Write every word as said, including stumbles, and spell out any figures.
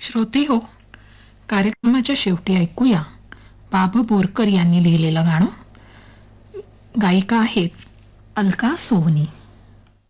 श्रोते हो, कार्यक्रमाच्या शेवटी ऐकूया बाबू बोरकर यांनी लिहिलेलं गाणं. गायिका आहेत अलका सोवनी.